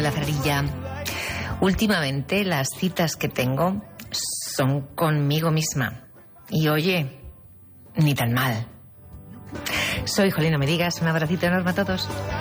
la Cerilla. Últimamente las citas que tengo son conmigo misma. Y oye, ni tan mal. Soy Jolín, no me digas. Un abracito enorme a todos.